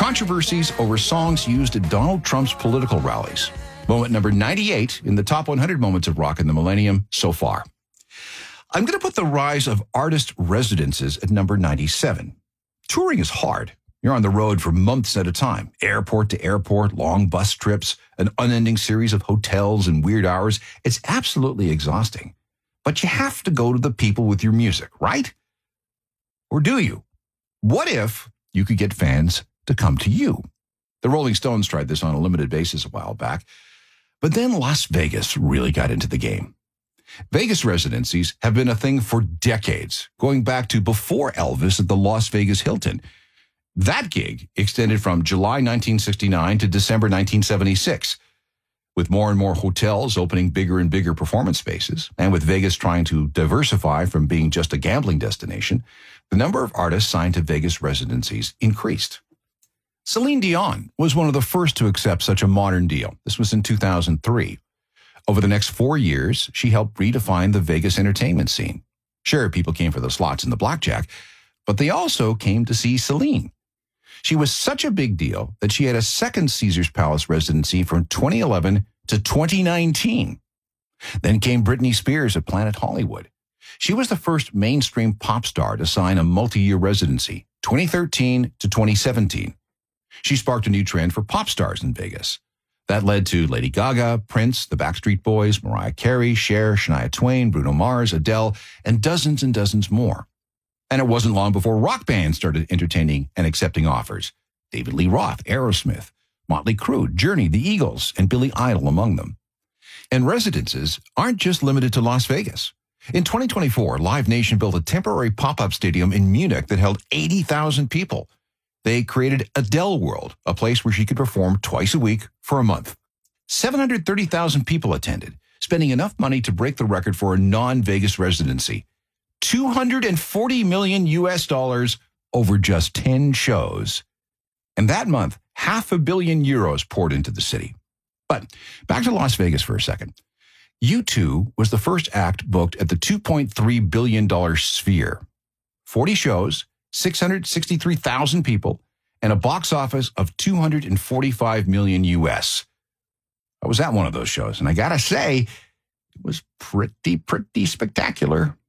controversies over songs used at Donald Trump's political rallies. Moment number 98 in the top 100 moments of rock in the millennium so far. I'm going to put the rise of artist residences at number 97. Touring is hard. You're on the road for months at a time, airport to airport, long bus trips, an unending series of hotels and weird hours. It's absolutely exhausting. But you have to go to the people with your music, right? Or do you? What if you could get fans to come to you? The Rolling Stones tried this on a limited basis a while back. But then Las Vegas really got into the game. Vegas residencies have been a thing for decades, going back to before Elvis at the Las Vegas Hilton. That gig extended from July 1969 to December 1976. With more and more hotels opening bigger and bigger performance spaces, and with Vegas trying to diversify from being just a gambling destination, the number of artists signed to Vegas residencies increased. Celine Dion was one of the first to accept such a modern deal. This was in 2003. Over the next 4 years, she helped redefine the Vegas entertainment scene. Sure, people came for the slots and the blackjack, but they also came to see Celine. She was such a big deal that she had a second Caesars Palace residency from 2011 to 2019. Then came Britney Spears at Planet Hollywood. She was the first mainstream pop star to sign a multi-year residency, 2013 to 2017. She sparked a new trend for pop stars in Vegas. That led to Lady Gaga, Prince, the Backstreet Boys, Mariah Carey, Cher, Shania Twain, Bruno Mars, Adele, and dozens more. And it wasn't long before rock bands started entertaining and accepting offers. David Lee Roth, Aerosmith, Motley Crue, Journey, the Eagles, and Billy Idol among them. And residences aren't just limited to Las Vegas. In 2024, Live Nation built a temporary pop-up stadium in Munich that held 80,000 people. They created Adele World, a place where she could perform twice a week for a month. 730,000 people attended, spending enough money to break the record for a non-Vegas residency. $240 million US over just 10 shows. And that month, €500 million poured into the city. But back to Las Vegas for a second. U2 was the first act booked at the $2.3 billion Sphere. 40 shows, 663,000 people, and a box office of $245 million US. I was at one of those shows, and I gotta say, it was pretty spectacular.